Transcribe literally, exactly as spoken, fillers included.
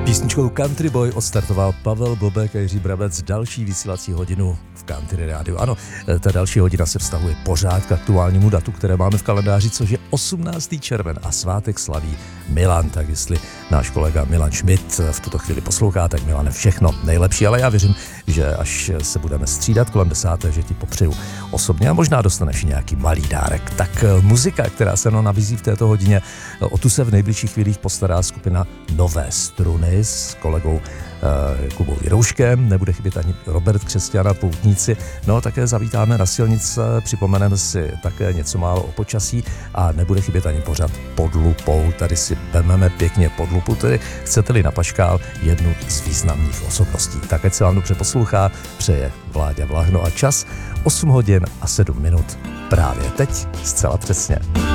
Písničkou Country Boy odstartoval Pavel Bobek a Jiří Brabec další vysílací hodinu v Country Rádiu. Ano, ta další hodina se vztahuje pořád k aktuálnímu datu, které máme v kalendáři, což je osmnáctého června a svátek slaví Milan. Tak jestli náš kolega Milan Schmidt v tuto chvíli poslouchá, tak Milane, všechno nejlepší, ale já věřím, že až se budeme střídat kolem desáté, že ti popřeju osobně a možná dostaneš nějaký malý dárek. Tak muzika, která se nám nabízí v této hodině, o tu se v nejbližších chvílích postará skupina Nové struny s kolegou e, Kubou Jirouškem, nebude chybět ani Robert Křesťan a Poutníci. No, také zavítáme na silnice, připomeneme si také něco málo o počasí a nebude chybět ani pořad Pod lupou. Tady si vememe pěkně pod lupu, tedy chcete-li na paškál jednu z významných osobností. Tak ať se vám dobře poslouchá, přeje Vláďa Vlahno a čas osm hodin a sedm minut. Právě teď zcela přesně.